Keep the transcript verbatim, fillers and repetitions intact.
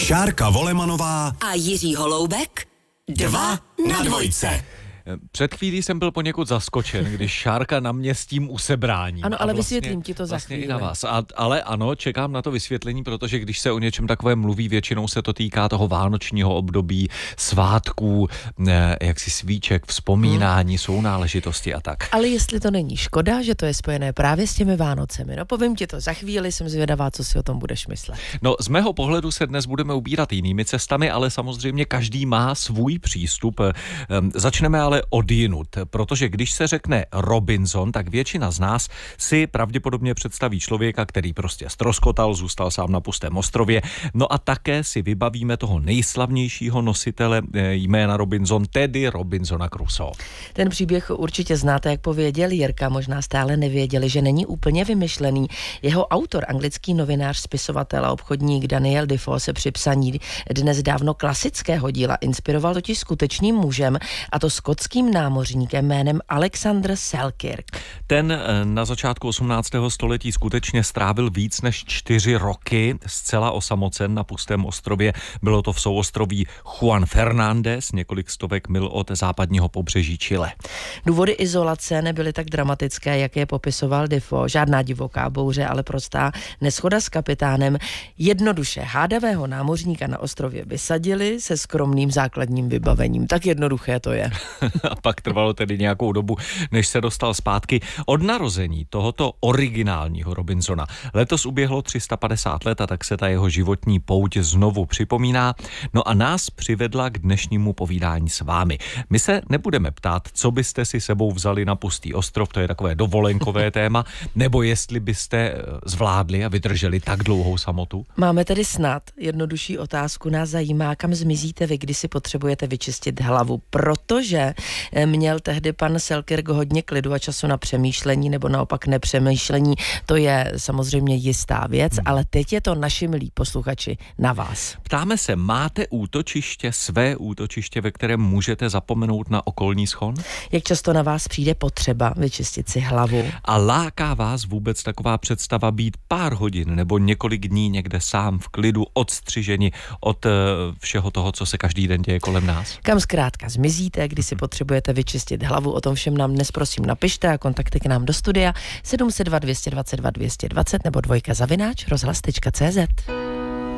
Šárka Volemanová a Jiří Holoubek. Dva na dvojce. Před chvílí jsem byl poněkud zaskočen, když Šárka na mě s tím usebráním. Ano, ale vlastně, vysvětlím ti to za vlastně chvíli. I na vás. A, ale ano, čekám na to vysvětlení, protože když se o něčem takovém mluví, většinou se to týká toho vánočního období, svátků, ne, jaksi svíček, vzpomínání, hmm. sounáležitosti a tak. Ale jestli to není škoda, že to je spojené právě s těmi Vánocemi. No povím ti to za chvíli, jsem zvědavá, co si o tom budeš myslet. No z mého pohledu se dnes budeme ubírat jinými cestami, ale samozřejmě každý má svůj přístup. Začneme ale odjinut, protože když se řekne Robinson, tak většina z nás si pravděpodobně představí člověka, který prostě ztroskotal, zůstal sám na pustém ostrově. No a také si vybavíme toho nejslavnějšího nositele jména Robinson, tedy Robinsona Crusoe. Ten příběh určitě znáte, jak pověděl Jirka, možná stále nevěděli, že není úplně vymyšlený. Jeho autor, anglický novinář, spisovatel a obchodník Daniel Defoe se při psaní dnes dávno klasického díla inspiroval totiž skutečným mužem, a to skotským námořníkem jménem Alexander Selkirk. Ten na začátku osmnáctého století skutečně strávil víc než čtyři roky zcela osamocen na pustém ostrově. Bylo to v souostroví Juan Fernández, několik stovek mil od západního pobřeží Chile. Důvody izolace nebyly tak dramatické, jak je popisoval Defoe. Žádná divoká bouře, ale prostá neshoda s kapitánem. Jednoduše hádavého námořníka na ostrově vysadili se skromným základním vybavením. Tak jednoduché to je. A pak trvalo tedy nějakou dobu, než se dostal zpátky. Od narození tohoto originálního Robinsona letos uběhlo tři sta padesát let a tak se ta jeho životní pouť znovu připomíná. No a nás přivedla k dnešnímu povídání s vámi. My se nebudeme ptát, co byste si sebou vzali na pustý ostrov, to je takové dovolenkové téma, nebo jestli byste zvládli a vydrželi tak dlouhou samotu. Máme tedy snad jednodušší otázku. Nás zajímá, kam zmizíte vy, když si potřebujete vyčistit hlavu, protože měl tehdy pan Selkirk hodně klidu a času na přemýšlení nebo naopak nepřemýšlení. To je samozřejmě jistá věc, hmm. ale teď je to, naši milí posluchači, na vás. Ptáme se, máte útočiště, své útočiště, ve kterém můžete zapomenout na okolní schon? Jak často na vás přijde potřeba vyčistit si hlavu? A láká vás vůbec taková představa být pár hodin nebo několik dní někde sám v klidu, odstřiženi od všeho toho, co se každý den děje kolem nás? Kam zkrátka zmizíte, když si potřebujete vyčistit hlavu? O tom všem nám dnes prosím napište a kontakty k nám do studia sedm set dva, dvě dvacet dva, dvě dvacet nebo dvojka zavináč rozhlas tečka cé zet.